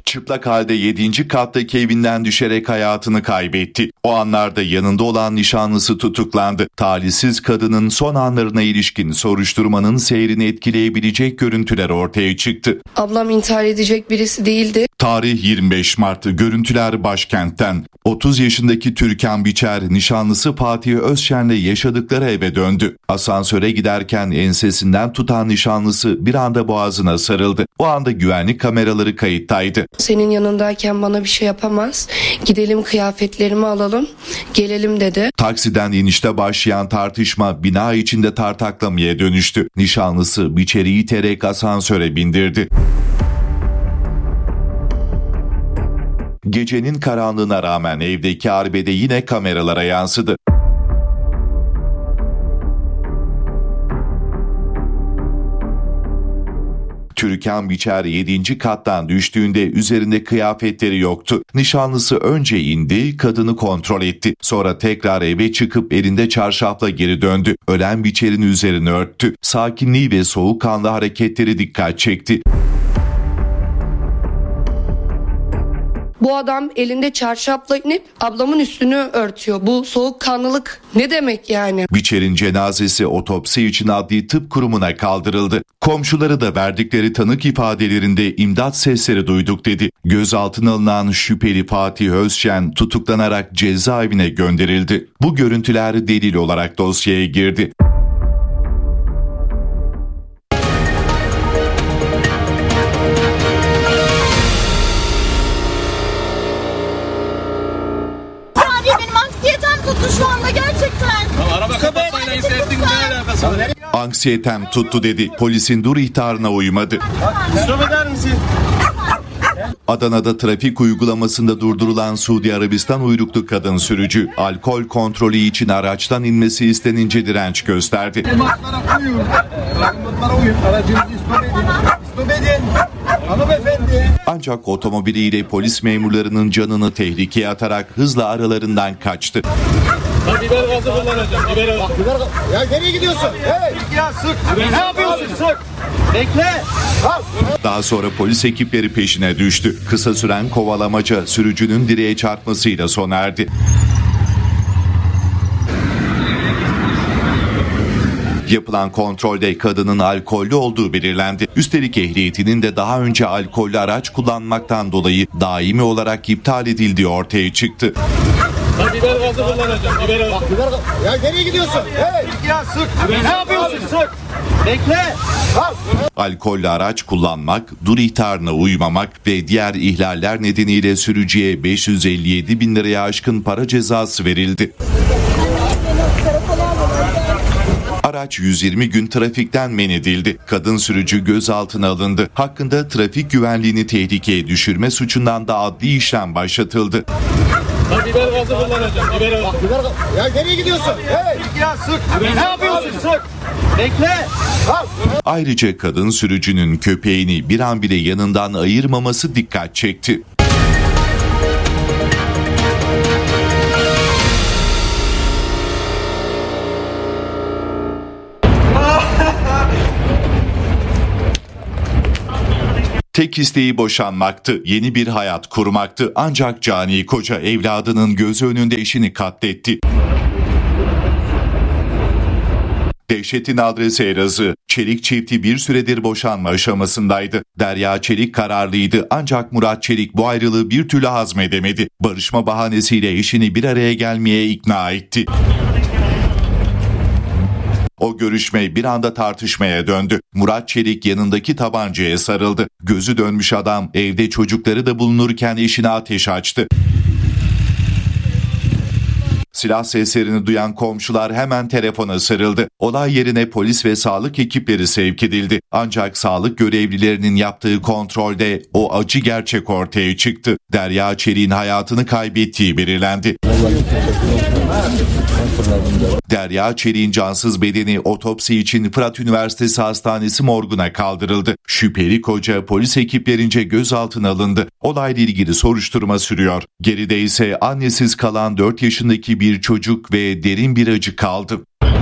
Çıplak halde 7. kattaki evinden düşerek hayatını kaybetti. O anlarda yanında olan nişanlısı tutuklandı. Talihsiz kadının son anlarına ilişkin soruşturmanın seyrini etkileyebilecek görüntüler ortaya çıktı. Ablam intihar edecek birisi değildi. Tarih 25 Mart. Görüntüler başkentten. 30 yaşındaki Türkan Biçer, nişanlısı Fatih Özşen'le yaşadıkları eve döndü. Asansöre giderken ensesinden tutan nişanlısı bir anda boğazına sarıldı. O anda güvenlik kameraları kayıttaydı. Senin yanındayken bana bir şey yapamaz. Gidelim kıyafetlerimi alalım, gelelim dedi. Taksiden inişte başlayan tartışma bina içinde tartaklamaya dönüştü. Nişanlısı Biçer'i iterek asansöre bindirdi. Gecenin karanlığına rağmen evdeki arbede yine kameralara yansıdı. Türkan Biçer 7. kattan düştüğünde üzerinde kıyafetleri yoktu. Nişanlısı önce indi, kadını kontrol etti. Sonra tekrar eve çıkıp elinde çarşafla geri döndü. Ölen Biçer'in üzerini örttü. Sakinliği ve soğukkanlı hareketleri dikkat çekti. Bu adam elinde çarşafla inip ablamın üstünü örtüyor. Bu soğukkanlılık ne demek yani? Biçer'in cenazesi otopsi için Adli Tıp Kurumu'na kaldırıldı. Komşuları da verdikleri tanık ifadelerinde imdat sesleri duyduk dedi. Gözaltına alınan şüpheli Fatih Özşen tutuklanarak cezaevine gönderildi. Bu görüntüler delil olarak dosyaya girdi. Şu anda gerçekten. Araba kapatmayla hissettiğin ne alakası var? Anksiyetem tuttu dedi. Polisin dur ihtarına uymadı. Stop eder misin? Adana'da trafik uygulamasında durdurulan Suudi Arabistan uyruklu kadın sürücü alkol kontrolü için araçtan inmesi istenince direnç gösterdi. Ancak otomobiliyle polis memurlarının canını tehlikeye atarak hızla aralarından kaçtı. Biber gazı kullanacağım. Biber gazı. Ya nereye gidiyorsun? Hey! Ya sık. Ne yapıyorsun? Sık. Bekle. Daha sonra polis ekipleri peşine düştü. Kısa süren kovalamaca sürücünün direğe çarpmasıyla sona erdi. Yapılan kontrolde kadının alkollü olduğu belirlendi. Üstelik ehliyetinin de daha önce alkollü araç kullanmaktan dolayı daimi olarak iptal edildiği ortaya çıktı. Biber gazı kullanacağım. Biber gazı. Ya nereye gidiyorsun? Hey! Ya sık. Ne yapıyorsun? Sık. Bekle. Alkollü araç kullanmak, dur ihtarına uymamak ve diğer ihlaller nedeniyle sürücüye 557 bin liraya aşkın para cezası verildi. Araç 120 gün trafikten men edildi. Kadın sürücü gözaltına alındı. Hakkında trafik güvenliğini tehlikeye düşürme suçundan da adli işlem başlatıldı. Biber gazı kullanacağım. Biber gazı. Ya nereye gidiyorsun? Hey! Ya sık. Ne yapıyorsun? Sık. Bekle. Ayrıca kadın sürücünün köpeğini bir an bile yanından ayırmaması dikkat çekti. Tek isteği boşanmaktı, yeni bir hayat kurmaktı. Ancak cani koca evladının gözü önünde eşini katletti. Dehşetin adresi Elazığ. Çelik çifti bir süredir boşanma aşamasındaydı. Derya Çelik kararlıydı ancak Murat Çelik bu ayrılığı bir türlü hazmedemedi. Barışma bahanesiyle eşini bir araya gelmeye ikna etti. O görüşme bir anda tartışmaya döndü. Murat Çelik yanındaki tabancaya sarıldı. Gözü dönmüş adam evde çocukları da bulunurken eşine ateş açtı. Silah seslerini duyan komşular hemen telefona sarıldı. Olay yerine polis ve sağlık ekipleri sevk edildi. Ancak sağlık görevlilerinin yaptığı kontrolde o acı gerçek ortaya çıktı. Derya Çelik'in hayatını kaybettiği belirlendi. Derya Çelik'in cansız bedeni otopsi için Fırat Üniversitesi Hastanesi morguna kaldırıldı. Şüpheli koca polis ekiplerince gözaltına alındı. Olayla ilgili soruşturma sürüyor. Geride ise annesiz kalan 4 yaşındaki bir çocuk ve derin bir acı kaldı.